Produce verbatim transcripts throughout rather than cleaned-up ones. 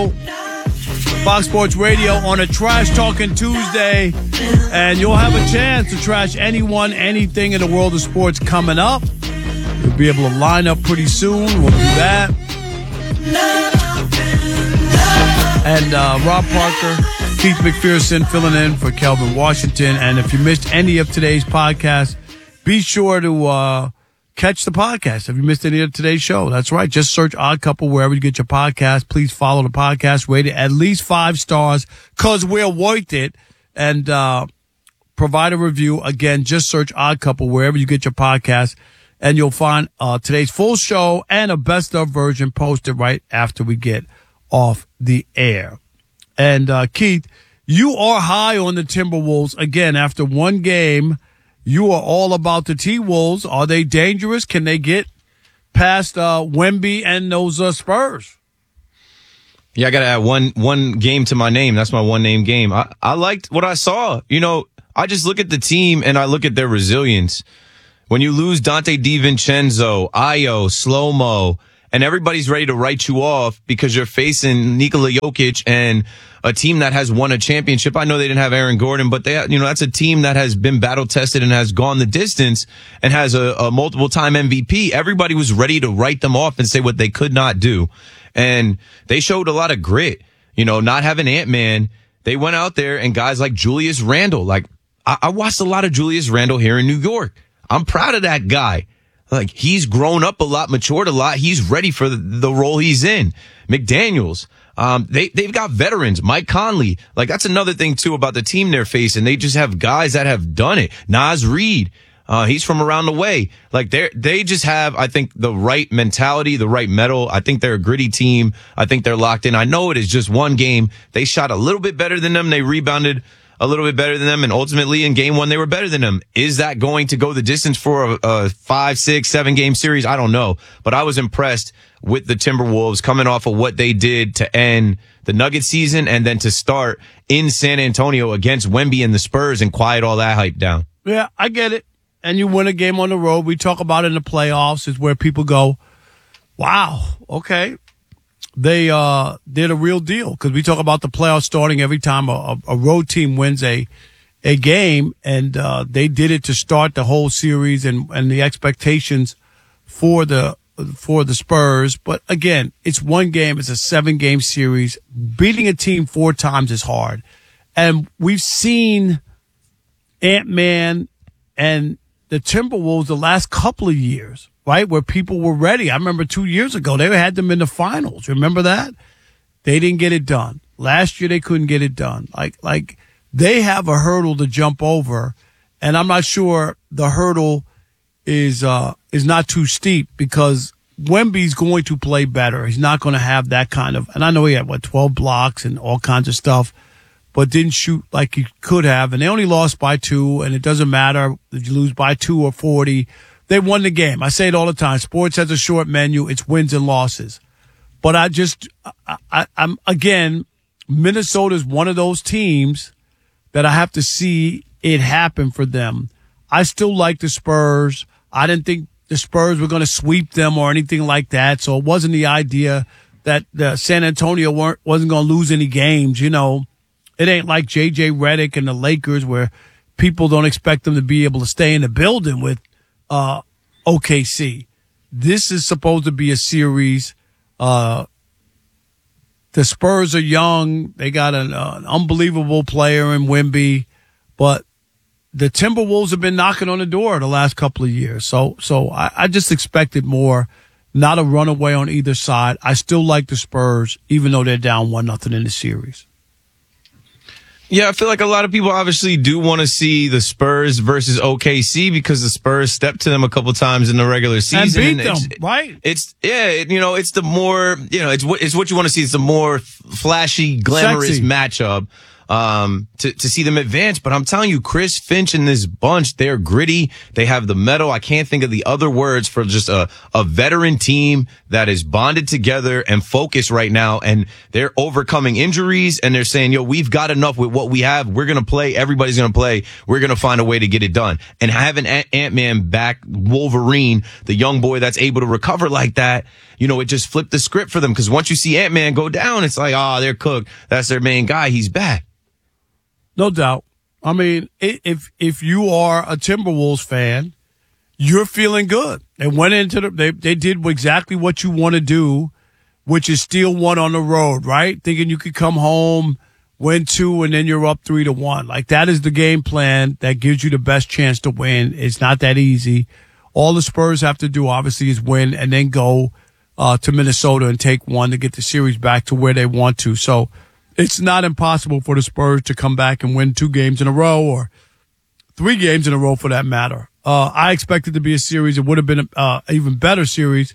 Show, Fox Sports Radio on a Trash Talking Tuesday. And you'll have a chance to trash anyone, anything in the world of sports coming up. You'll be able to line up pretty soon. We'll do that. And uh, Rob Parker, Keith McPherson filling in for Kelvin Washington. And if you missed any of today's podcast, be sure to uh, catch the podcast. If you missed any of today's show, that's right. Just search Odd Couple wherever you get your podcast. Please follow the podcast. Rate it at least five stars because we're worth it. And uh, provide a review. Again, just search Odd Couple wherever you get your podcast. And you'll find uh, today's full show and a best of version posted right after we get off the air. And uh, Keith, you are high on the Timberwolves. Again, after one game, you are all about the T-Wolves. Are they dangerous? Can they get past uh, Wemby and those uh, Spurs? Yeah, I got to add one one game to my name. That's my one name game. I, I liked what I saw. You know, I just look at the team and I look at their resilience. When you lose Dante DiVincenzo, Ayo, Slow-Mo, and everybody's ready to write you off because you're facing Nikola Jokic and a team that has won a championship. I know they didn't have Aaron Gordon, but they, you know, that's a team that has been battle tested and has gone the distance and has a, a multiple time M V P. Everybody was ready to write them off and say what they could not do. And they showed a lot of grit, you know, not having Ant-Man. They went out there and guys like Julius Randle, like I, I watched a lot of Julius Randle here in New York. I'm proud of that guy. Like, he's grown up a lot, matured a lot. He's ready for the, the role he's in. McDaniels, um, they, they've got veterans. Mike Conley. Like, that's another thing, too, about the team they're facing. They just have guys that have done it. Naz Reid, uh, he's from around the way. Like, they they just have, I think, the right mentality, the right mettle. I think they're a gritty team. I think they're locked in. I know it is just one game. They shot a little bit better than them. They rebounded a little bit better than them, and ultimately in game one, they were better than them. Is that going to go the distance for a, a five, six, seven game series? I don't know. But I was impressed with the Timberwolves coming off of what they did to end the Nuggets season and then to start in San Antonio against Wemby and the Spurs and quiet all that hype down. Yeah, I get it. And you win a game on the road. We talk about it in the playoffs is where people go, wow, okay. They uh did a real deal because we talk about the playoffs starting every time a, a road team wins a a game, and uh they did it to start the whole series and and the expectations for the for the Spurs. But again, it's one game, it's a seven game series. Beating a team four times is hard, and we've seen Ant-Man and the Timberwolves the last couple of years. Right, where people were ready. I remember two years ago, they had them in the finals. Remember that? They didn't get it done. Last year, they couldn't get it done. Like, like they have a hurdle to jump over, and I'm not sure the hurdle is uh is not too steep because Wemby's going to play better. He's not going to have that kind of, and I know he had, what, twelve blocks and all kinds of stuff, but didn't shoot like he could have, and they only lost by two, and it doesn't matter if you lose by two or forty. They won the game. I say it all the time. Sports has a short menu. It's wins and losses. But I just, I, I, I'm, again, Minnesota's one of those teams that I have to see it happen for them. I still like the Spurs. I didn't think the Spurs were going to sweep them or anything like that. So it wasn't the idea that the San Antonio weren't, wasn't going to lose any games. You know, it ain't like J J Redick and the Lakers where people don't expect them to be able to stay in the building with Uh, O K C. This is supposed to be a series. Uh, the Spurs are young. They got an, uh, an unbelievable player in Wemby, but the Timberwolves have been knocking on the door the last couple of years. So, so I, I just expected more, not a runaway on either side. I still like the Spurs, even though they're down one nothing in the series. Yeah, I feel like a lot of people obviously do want to see the Spurs versus O K C because the Spurs stepped to them a couple times in the regular season. And beat and them, it's, right? It's, yeah, it, you know, it's the more, you know, it's what, it's what you want to see. It's the more flashy, glamorous Sexy matchup. um, to, to see them advance. But I'm telling you, Chris Finch and this bunch, they're gritty. They have the mettle. I can't think of the other words for just a, a veteran team that is bonded together and focused right now. And they're overcoming injuries and they're saying, yo, we've got enough with what we have. We're going to play. Everybody's going to play. We're going to find a way to get it done. And having Ant- Ant-Man back, Wolverine, the young boy that's able to recover like that, you know, it just flipped the script for them. Because once you see Ant-Man go down, it's like, oh, they're cooked. That's their main guy. He's back. No doubt. I mean, if if you are a Timberwolves fan, you're feeling good. They went into the, they, they did exactly what you want to do, which is steal one on the road, right? Thinking you could come home, win two, and then you're up three to one. Like, that is the game plan that gives you the best chance to win. It's not that easy. All the Spurs have to do, obviously, is win and then go uh, to Minnesota and take one to get the series back to where they want to. So it's not impossible for the Spurs to come back and win two games in a row or three games in a row for that matter. Uh, I expect it to be a series. It would have been an uh, even better series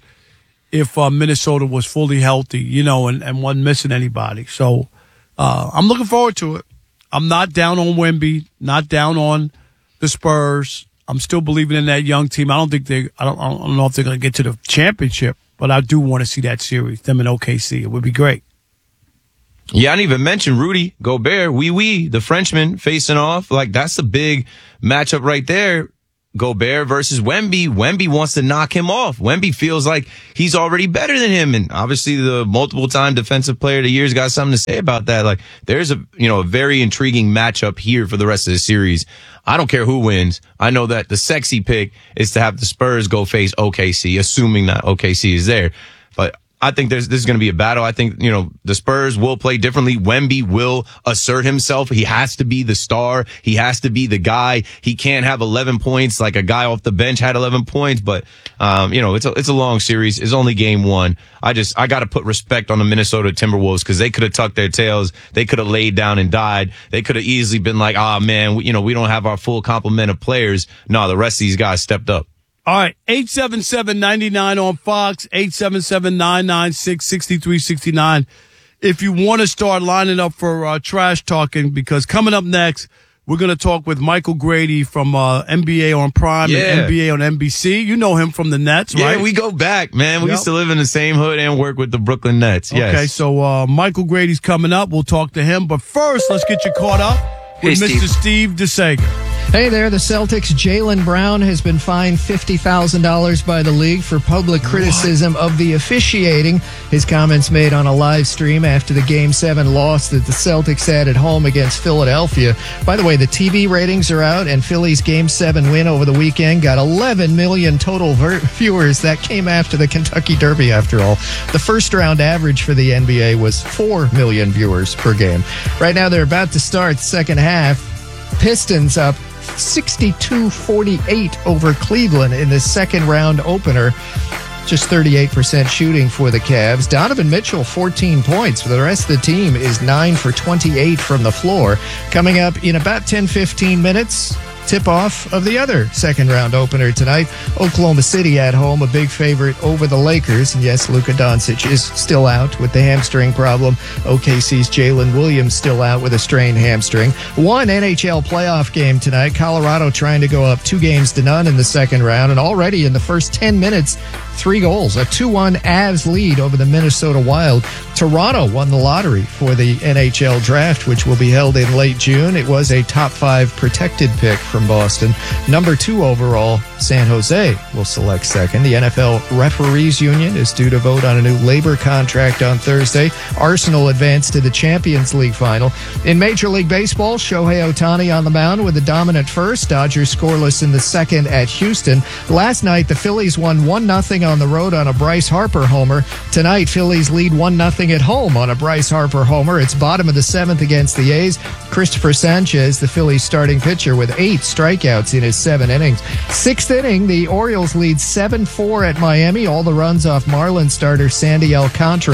if uh, Minnesota was fully healthy, you know, and, and wasn't missing anybody. So uh, I'm looking forward to it. I'm not down on Wemby, not down on the Spurs. I'm still believing in that young team. I don't think they, I don't, I don't know if they're going to get to the championship, but I do want to see that series, them in O K C. It would be great. Yeah, I didn't even mention Rudy Gobert, wee wee, the Frenchman facing off. Like, that's a big matchup right there. Gobert versus Wemby. Wemby wants to knock him off. Wemby feels like he's already better than him. And obviously the multiple time defensive player of the year's got something to say about that. Like, there's a, you know, a very intriguing matchup here for the rest of the series. I don't care who wins. I know that the sexy pick is to have the Spurs go face O K C, assuming that O K C is there. But I think there's, this is going to be a battle. I think, you know, the Spurs will play differently. Wemby will assert himself. He has to be the star. He has to be the guy. He can't have eleven points like a guy off the bench had eleven points. But, um, you know, it's a, it's a long series. It's only game one. I just, I got to put respect on the Minnesota Timberwolves because they could have tucked their tails. They could have laid down and died. They could have easily been like, oh man, we, you know, we don't have our full complement of players. No, the rest of these guys stepped up. All right, eight seven seven, nine nine on Fox, eight seven seven, nine nine six, six three six nine. If you want to start lining up for uh, trash talking, because coming up next, we're going to talk with Michael Grady from uh, N B A on Prime yeah. and N B A on N B C. You know him from the Nets, yeah, right? Yeah, we go back, man. We yep. used to live in the same hood and work with the Brooklyn Nets. Yes. Okay, so uh, Michael Grady's coming up. We'll talk to him. But first, let's get you caught up with hey, Mister Steve DeSager. Hey there, the Celtics' Jaylen Brown has been fined fifty thousand dollars by the league for public criticism what? of the officiating. His comments made on a live stream after the Game seven loss that the Celtics had at home against Philadelphia. By the way, the T V ratings are out, and Philly's Game seven win over the weekend got eleven million total ver- viewers. That came after the Kentucky Derby, after all. The first-round average for the N B A was four million viewers per game. Right now, they're about to start the second half. Pistons up sixty-two forty-eight over Cleveland in the second round opener. Just thirty-eight percent shooting for the Cavs. Donovan Mitchell, fourteen points. For the rest of the team is nine for twenty-eight from the floor. Coming up in about ten fifteen minutes, tip-off of the other second-round opener tonight. Oklahoma City at home, a big favorite over the Lakers. And yes, Luka Doncic is still out with the hamstring problem. O K C's Jalen Williams still out with a strained hamstring. One N H L playoff game tonight. Colorado trying to go up two games to none in the second round. And already in the first ten minutes, three goals. A two one Avs lead over the Minnesota Wild. Toronto won the lottery for the N H L draft, which will be held in late June. It was a top five protected pick from Boston. Number two overall, San Jose will select second. The N F L Referees Union is due to vote on a new labor contract on Thursday. Arsenal advanced to the Champions League final. In Major League Baseball, Shohei Ohtani on the mound with a dominant first. Dodgers scoreless in the second at Houston. Last night, the Phillies won one nothing on the road on a Bryce Harper homer. Tonight, Phillies lead one nothing at home on a Bryce Harper homer. It's bottom of the seventh against the A's. Christopher Sanchez, the Phillies starting pitcher, with eight strikeouts in his seven innings. Sixth inning, the Orioles lead seven four at Miami. All the runs off Marlins starter Sandy Alcantara.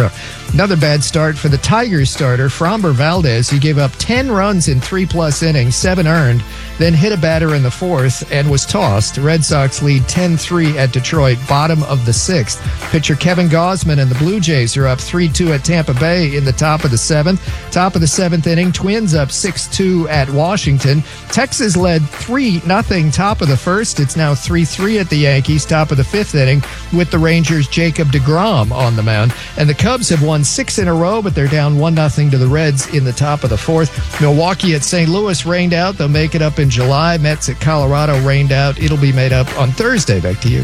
Another bad start for the Tigers starter, Framber Valdez. He gave up ten runs in three-plus innings, seven earned, then hit a batter in the fourth and was tossed. The Red Sox lead ten three at Detroit, bottom of the sixth. Pitcher Kevin Gausman and the Blue Jays are up three two at Tampa Bay in the top of the seventh. Top of the seventh inning, Twins up six two at Washington. Texas led three nothing top of the first. It's now three three at the Yankees, top of the fifth inning, with the Rangers' Jacob deGrom on the mound. And the Cubs have won six in a row, but they're down one nothing to the Reds in the top of the fourth. Milwaukee at Saint Louis rained out. They'll make it up in July. Mets at Colorado rained out. It'll be made up on Thursday. Back to you.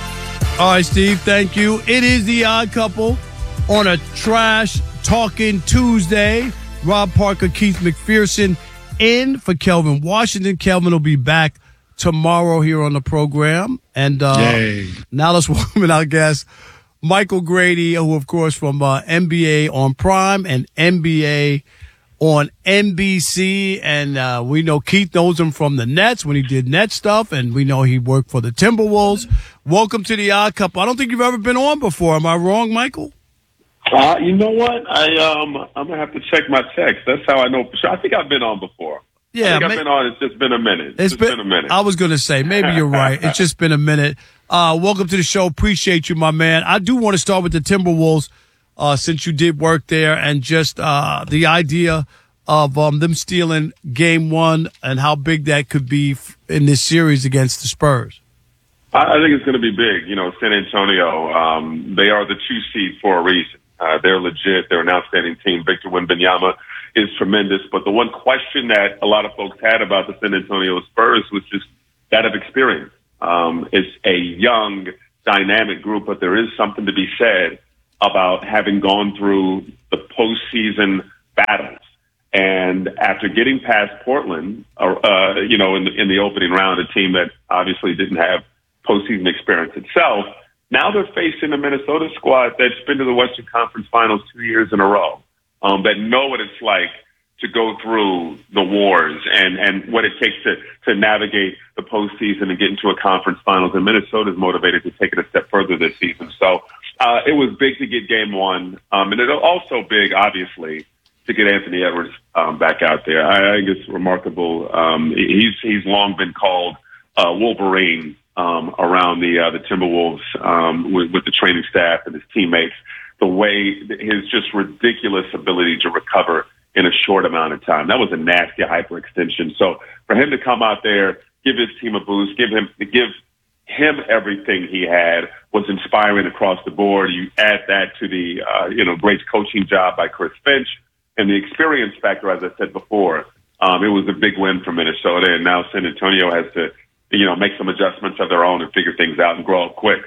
All right, Steve, thank you. It is the Odd Couple on a Trash Talking Tuesday. Rob Parker, Keith McPherson in for Kelvin Washington. Kelvin will be back tomorrow here on the program. And uh, now let's welcome in our guest, Michael Grady, who, of course, from uh, N B A on Prime and N B A on N B C. And uh, we know Keith knows him from the Nets when he did Net stuff, and we know he worked for the Timberwolves. Welcome to the Odd Couple. I don't think you've ever been on before. Am I wrong, Michael? Uh, you know what? I um, I'm gonna have to check my text. That's how I know for sure. I think I've been on before. Yeah, I think ma- I've been on. It's just been a minute. It's it's been, been a minute. I was gonna say maybe you're right. It's just been a minute. Uh, welcome to the show. Appreciate you, my man. I do want to start with the Timberwolves, uh, since you did work there, and just uh, the idea of um, them stealing game one and how big that could be f- in this series against the Spurs. I, I think it's going to be big. You know, San Antonio, um, they are the two seed for a reason. Uh, they're legit. They're an outstanding team. Victor Wembanyama is tremendous. But the one question that a lot of folks had about the San Antonio Spurs was just that of experience. Um, it's a young, dynamic group, but there is something to be said about having gone through the postseason battles. And after getting past Portland, uh, you know, in the, in the opening round, a team that obviously didn't have postseason experience itself, now they're facing a Minnesota squad that's been to the Western Conference Finals two years in a row, um, that know what it's like to go through the wars and, and what it takes to, to navigate the postseason and get into a conference finals. And Minnesota's motivated to take it a step further this season. So uh, it was big to get game one. Um, and it's also big, obviously, to get Anthony Edwards um, back out there. I, I think it's remarkable. Um, he's he's long been called uh, Wolverine um, around the uh, the Timberwolves um, with, with the training staff and his teammates. The way his just ridiculous ability to recover in a short amount of time. That was a nasty hyperextension. So for him to come out there, give his team a boost, give him give him everything he had was inspiring across the board. You add that to the uh, you know great coaching job by Chris Finch. And the experience factor, as I said before, um, it was a big win for Minnesota. And now San Antonio has to, you know, make some adjustments of their own and figure things out and grow up quick.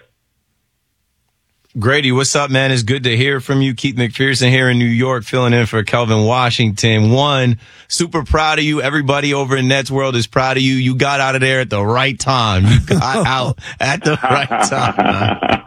Grady, what's up, man? It's good to hear from you. Keith McPherson here in New York, filling in for Kelvin Washington. One, super proud of you. Everybody over in Nets World is proud of you. You got out of there at the right time. You got out at the right time.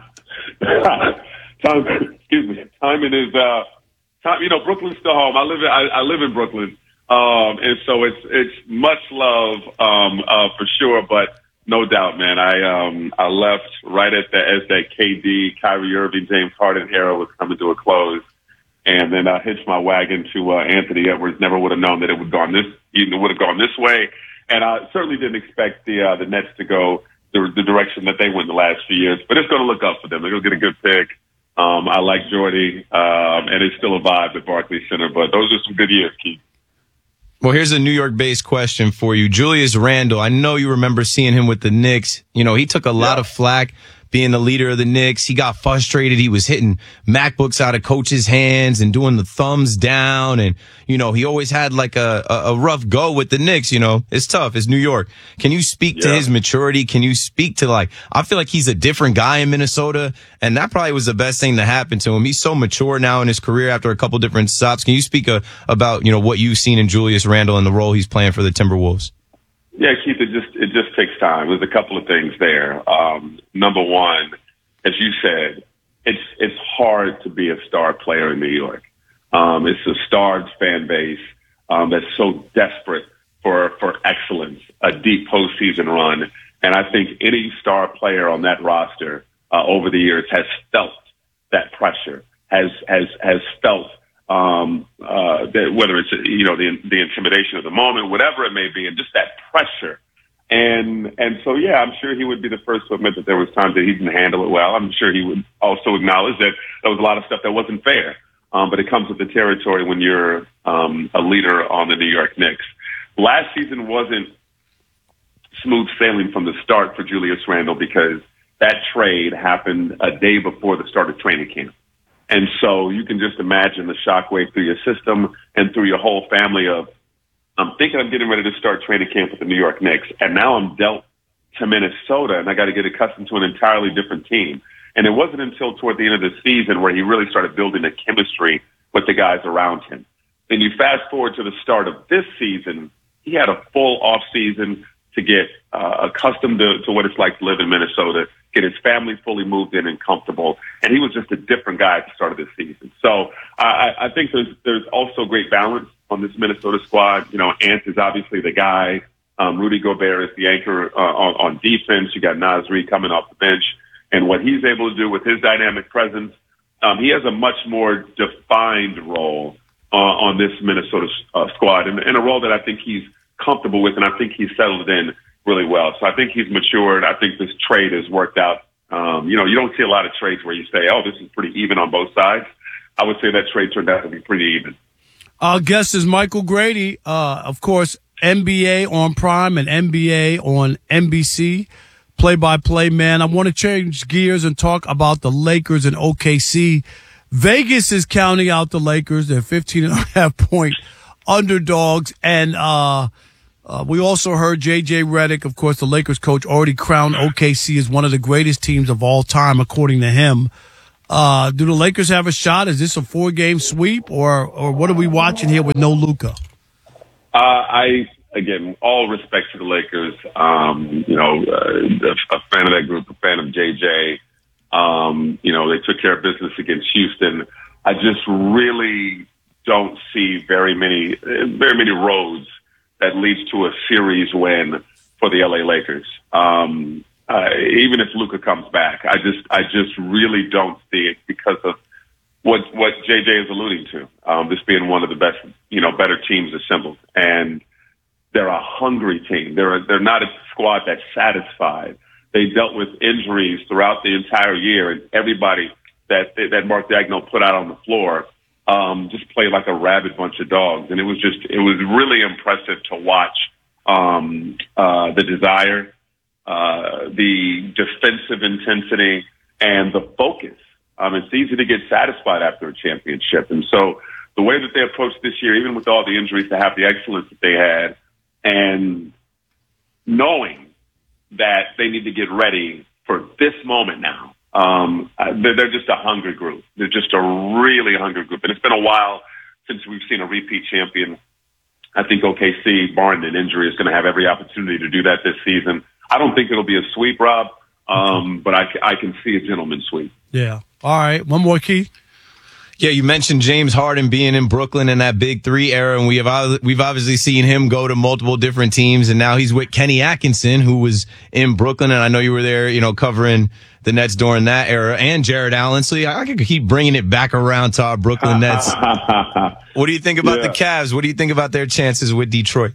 Time, excuse me. Timing is, uh, time, you know, Brooklyn's still home. I live in, I, I live in Brooklyn. Um, and so it's, it's much love, um, uh, for sure, but no doubt, man. I, um, I left right at the, as that K D, Kyrie Irving, James Harden era was coming to a close. And then I hitched my wagon to, uh, Anthony Edwards. Never would have known that it would gone this, even would have gone this way. And I certainly didn't expect the, uh, the Nets to go the, the direction that they went the last few years, but it's going to look up for them. They're going to get a good pick. Um, I like Jordy, um, and it's still a vibe at Barclays Center, but those are some good years, Keith. Well, here's a New York-based question for you. Julius Randle, I know you remember seeing him with the Knicks. You know, he took a lot yeah. of flack being the leader of the Knicks. He got frustrated. He was hitting MacBooks out of coaches' hands and doing the thumbs down. And, you know, he always had like a, a, a rough go with the Knicks. You know, it's tough. It's New York. Can you speak to yeah. his maturity? Can you speak to, like, I feel like he's a different guy in Minnesota, and that probably was the best thing to happen to him. He's so mature now in his career after a couple different stops. Can you speak uh, about, you know, what you've seen in Julius Randle and the role he's playing for the Timberwolves? Yeah, Keith, it just it just takes time. There's a couple of things there. Um, number one, as you said, it's it's hard to be a star player in New York. Um, it's a starved fan base um, that's so desperate for for excellence, a deep postseason run, and I think any star player on that roster uh, over the years has felt that pressure. has has has felt um, uh, that whether it's you know the the intimidation of the moment, whatever it may be, and just that pressure. And and so yeah, I'm sure he would be the first to admit that there was times that he didn't handle it well. I'm sure he would also acknowledge that there was a lot of stuff that wasn't fair. Um, but it comes with the territory when you're um, a leader on the New York Knicks. Last season wasn't smooth sailing from the start for Julius Randle because that trade happened a day before the start of training camp. And so you can just imagine the shockwave through your system and through your whole family of, I'm thinking I'm getting ready to start training camp with the New York Knicks, and now I'm dealt to Minnesota, and I got to get accustomed to an entirely different team. And it wasn't until toward the end of the season where he really started building a chemistry with the guys around him. Then you fast forward to the start of this season, he had a full off season to get uh, accustomed to, to what it's like to live in Minnesota, get his family fully moved in and comfortable. And he was just a different guy at the start of this season. So I, I think there's, there's also great balance on this Minnesota squad. You know, Ant is obviously the guy. Um, Rudy Gobert is the anchor uh, on, on defense. You got Naz Reid coming off the bench. And what he's able to do with his dynamic presence, um, he has a much more defined role uh, on this Minnesota uh, squad, and, and a role that I think he's comfortable with, and I think he's settled in really well. So I think he's matured. I think this trade has worked out. Um, you know, you don't see a lot of trades where you say, oh, this is pretty even on both sides. I would say that trade turned out to be pretty even. Our guest is Michael Grady, uh, of course, N B A on Prime and N B A on N B C, play-by-play man. I want to change gears and talk about the Lakers and O K C. Vegas is counting out the Lakers. They're fifteen and a half point underdogs. And uh, uh, we also heard J J Redick, of course, the Lakers coach, already crowned O K C as one of the greatest teams of all time, according to him. Uh, do the Lakers have a shot? Is this a four-game sweep, or or what are we watching here with no Luka? Uh, I, again, all respect to the Lakers. Um, you know, uh, a fan of that group, a fan of J J. Um, you know, they took care of business against Houston. I just really don't see very many, very many roads that leads to a series win for the L A Lakers. Um, uh, even if Luka comes back, I just, I just really don't see it because of what, what J J is alluding to. Um, this being one of the best, you know, better teams assembled, and they're a hungry team. They're, a, they're not a squad that's satisfied. They dealt with injuries throughout the entire year, and everybody that, that Mark Daigneault put out on the floor, um, just played like a rabid bunch of dogs. And it was just, it was really impressive to watch, um, uh, the desire, uh, the defensive intensity, and the focus. Um, it's easy to get satisfied after a championship. And so the way that they approached this year, even with all the injuries, to have the excellence that they had, and knowing that they need to get ready for this moment now. Um, they're, they're just a hungry group. They're just a really hungry group. And it's been a while since we've seen a repeat champion. I think O K C, barring an injury, is going to have every opportunity to do that this season. I don't think it'll be a sweep, Rob, um, but I, I can see a gentleman's sweep. Yeah. All right. One more, Keith. Yeah, you mentioned James Harden being in Brooklyn in that Big Three era, and we have we've obviously seen him go to multiple different teams, and now he's with Kenny Atkinson, who was in Brooklyn, and I know you were there, you know, covering the Nets during that era, and Jared Allen. So yeah, I could keep bringing it back around to our Brooklyn Nets. What do you think about yeah. the Cavs? What do you think about their chances with Detroit?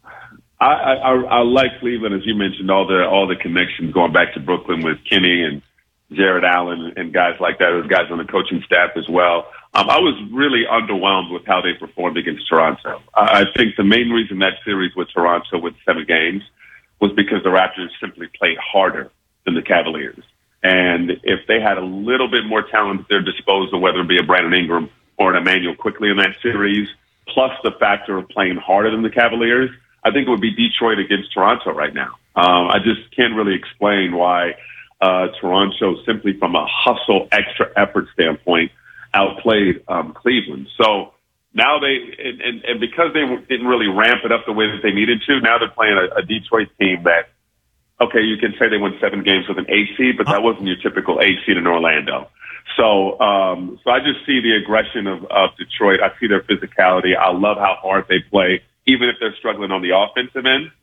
I, I, I like Cleveland, as you mentioned, all the all the connections going back to Brooklyn with Kenny and Jared Allen and guys like that. Those guys on the coaching staff as well. Um, I was really underwhelmed with how they performed against Toronto. I, I think the main reason that series with Toronto with seven games was because the Raptors simply played harder than the Cavaliers. And if they had a little bit more talent at their disposal, whether it be a Brandon Ingram or an Emmanuel Quickly in that series, plus the factor of playing harder than the Cavaliers, I think it would be Detroit against Toronto right now. Um, I just can't really explain why uh, Toronto, simply from a hustle, extra effort standpoint, outplayed um, Cleveland. So now they, and, and, and because they didn't really ramp it up the way that they needed to, now they're playing a, a Detroit team that, okay, you can say they won seven games with an eight seed, but that wasn't your typical eight seed in Orlando. So, um, so I just see the aggression of, of Detroit. I see their physicality. I love how hard they play, even if they're struggling on the offensive end.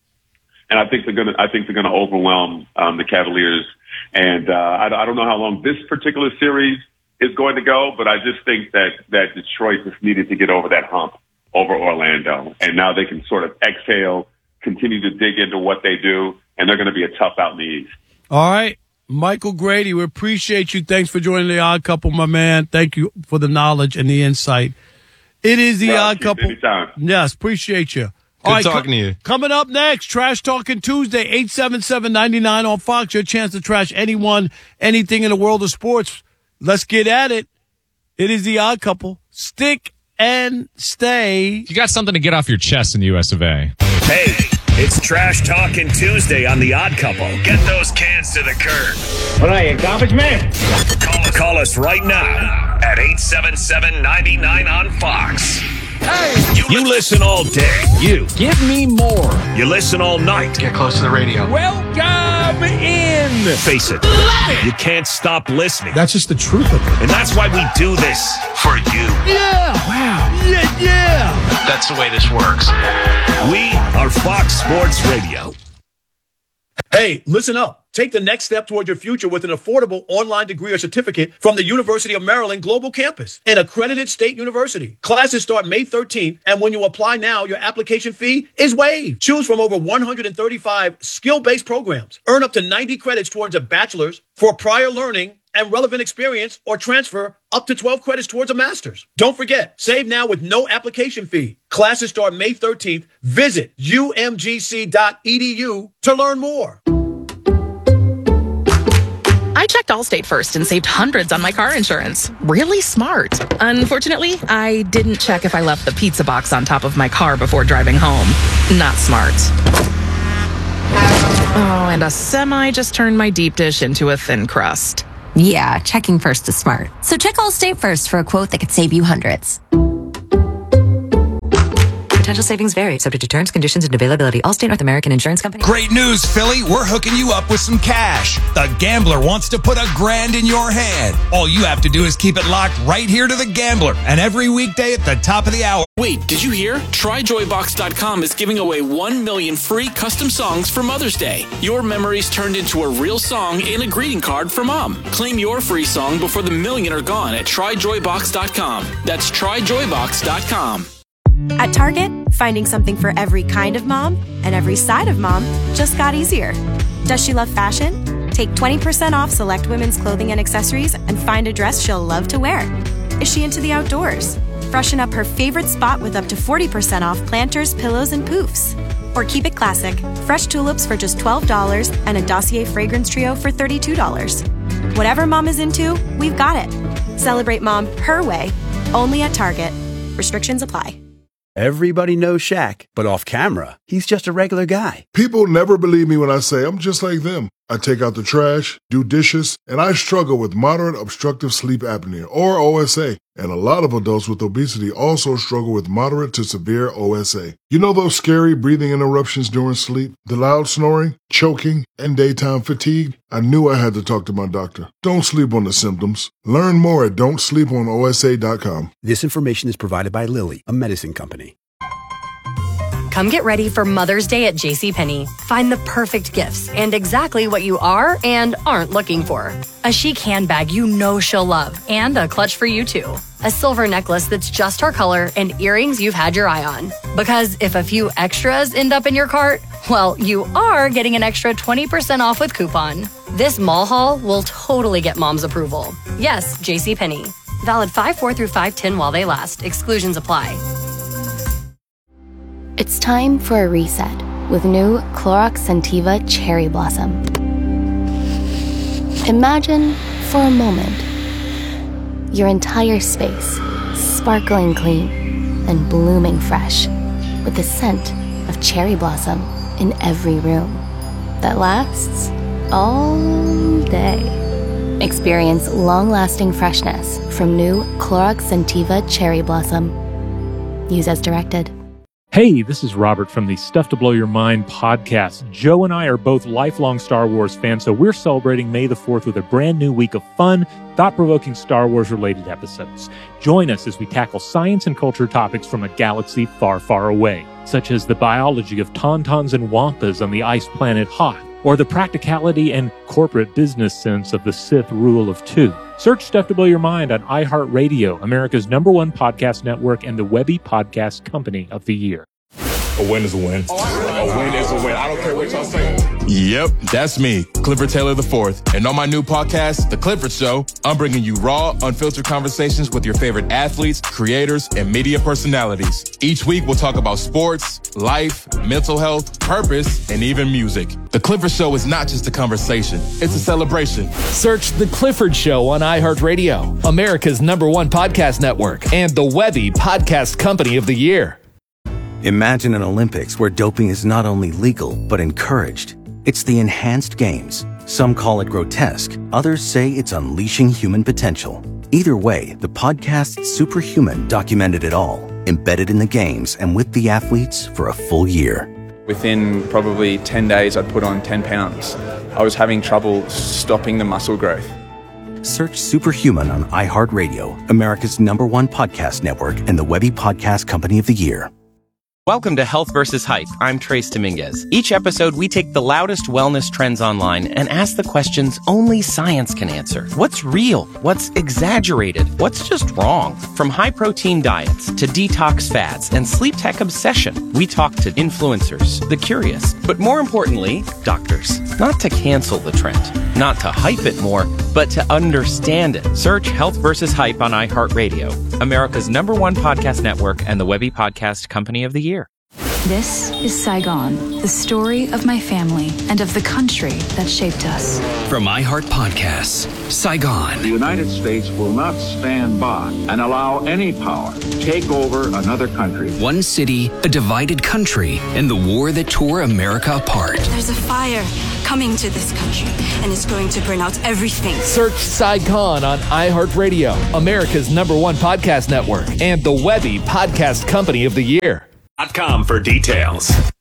And I think they're going to, I think they're going to overwhelm um, the Cavaliers. And uh, I, I don't know how long this particular series is going to go, but I just think that, that Detroit just needed to get over that hump over Orlando. And now they can sort of exhale, continue to dig into what they do, and they're going to be a tough out in the East. All right. Michael Grady, we appreciate you. Thanks for joining the Odd Couple, my man. Thank you for the knowledge and the insight. It is the Well, Odd Couple. Anytime. Yes, appreciate you. Good All right, talking to you. Coming up next, Trash Talking Tuesday, eight seven seven, nine nine on Fox. Your chance to trash anyone, anything in the world of sports. Let's get at it. It is the Odd Couple. Stick and stay. You got something to get off your chest in the U S of A. Hey, it's Trash Talking Tuesday on The Odd Couple. Get those cans to the curb. What are you, garbage man? Call, call us right now at eight seven seven, nine nine on Fox. Hey, you, you listen all day. You. Give me more. You listen all night. Get close to the radio. Welcome in. Face it. You can't stop listening. That's just the truth of it. And that's why we do this for you. Yeah. Wow. Yeah, yeah. That's the way this works. We are Fox Sports Radio. Hey, listen up. Take the next step toward your future with an affordable online degree or certificate from the University of Maryland Global Campus, an accredited state university. Classes start May thirteenth, and when you apply now, your application fee is waived. Choose from over one hundred thirty-five skill-based programs. Earn up to ninety credits towards a bachelor's for prior learning and relevant experience, or transfer up to twelve credits towards a master's. Don't forget, save now with no application fee. Classes start May thirteenth. Visit U M G C dot E D U to learn more. I checked Allstate first and saved hundreds on my car insurance. Really smart. Unfortunately, I didn't check if I left the pizza box on top of my car before driving home. Not smart. Oh, and a semi just turned my deep dish into a thin crust. Yeah, checking first is smart. So check Allstate first for a quote that could save you hundreds. Potential savings vary, subject to terms, conditions, and availability. Allstate North American Insurance Company. Great news, Philly. We're hooking you up with some cash. The Gambler wants to put a grand in your hand. All you have to do is keep it locked right here to the Gambler. And every weekday at the top of the hour. Wait, did you hear? Try Joy Box dot com is giving away one million free custom songs for Mother's Day. Your memories turned into a real song and a greeting card for Mom. Claim your free song before the million are gone at Try Joy Box dot com. That's Try Joy Box dot com. At Target, finding something for every kind of mom and every side of mom just got easier. Does she love fashion? Take twenty percent off select women's clothing and accessories and find a dress she'll love to wear. Is she into the outdoors? Freshen up her favorite spot with up to forty percent off planters, pillows, and poofs. Or keep it classic, fresh tulips for just twelve dollars and a Dossier fragrance trio for thirty-two dollars. Whatever mom is into, we've got it. Celebrate mom her way, only at Target. Restrictions apply. Everybody knows Shaq, but off camera, he's just a regular guy. People never believe me when I say I'm just like them. I take out the trash, do dishes, and I struggle with moderate obstructive sleep apnea, or O S A. And a lot of adults with obesity also struggle with moderate to severe O S A. You know those scary breathing interruptions during sleep, the loud snoring, choking, and daytime fatigue? I knew I had to talk to my doctor. Don't sleep on the symptoms. Learn more at don't sleep on O S A dot com. This information is provided by Lilly, a medicine company. Come get ready for Mother's Day at JCPenney. Find the perfect gifts and exactly what you are and aren't looking for. A chic handbag you know she'll love and a clutch for you too. A silver necklace that's just her color and earrings you've had your eye on. Because if a few extras end up in your cart, well, you are getting an extra twenty percent off with coupon. This mall haul will totally get mom's approval. Yes, JCPenney. Valid five four through five ten while they last. Exclusions apply. It's time for a reset with new Clorox Scentiva Cherry Blossom. Imagine, for a moment, your entire space sparkling clean and blooming fresh with the scent of cherry blossom in every room that lasts all day. Experience long-lasting freshness from new Clorox Scentiva Cherry Blossom. Use as directed. Hey, this is Robert from the Stuff to Blow Your Mind podcast. Joe and I are both lifelong Star Wars fans, so we're celebrating May the fourth with a brand new week of fun, thought-provoking Star Wars-related episodes. Join us as we tackle science and culture topics from a galaxy far, far away, such as the biology of tauntauns and wampas on the ice planet Hoth, or the practicality and corporate business sense of the Sith rule of two. Search Stuff to Blow Your Mind on iHeartRadio, America's number one podcast network and the Webby Podcast Company of the Year. A win is a win. A win is a win. I don't care what y'all say. Yep, that's me, Clifford Taylor the fourth. And on my new podcast, The Clifford Show, I'm bringing you raw, unfiltered conversations with your favorite athletes, creators, and media personalities. Each week, we'll talk about sports, life, mental health, purpose, and even music. The Clifford Show is not just a conversation, it's a celebration. Search The Clifford Show on iHeartRadio, America's number one podcast network, and the Webby Podcast Company of the Year. Imagine an Olympics where doping is not only legal, but encouraged. It's the Enhanced Games. Some call it grotesque. Others say it's unleashing human potential. Either way, the podcast Superhuman documented it all, embedded in the games and with the athletes for a full year. Within probably ten days, I'd put on ten pounds. I was having trouble stopping the muscle growth. Search Superhuman on iHeartRadio, America's number one podcast network and the Webby Podcast Company of the Year. Welcome to Health versus Hype. I'm Trace Dominguez. Each episode, we take the loudest wellness trends online and ask the questions only science can answer. What's real? What's exaggerated? What's just wrong? From high-protein diets to detox fads and sleep tech obsession, we talk to influencers, the curious, but more importantly, doctors. Not to cancel the trend, not to hype it more, but to understand it. Search Health versus Hype on iHeartRadio, America's number one podcast network and the Webby Podcast Company of the Year. This is Saigon, the story of my family and of the country that shaped us. From iHeart Podcasts, Saigon. The United States will not stand by and allow any power to take over another country. One city, a divided country, and the war that tore America apart. There's a fire coming to this country, and it's going to burn out everything. Search Saigon on iHeartRadio, America's number one podcast network, and the Webby Podcast Company of the Year. .com for details.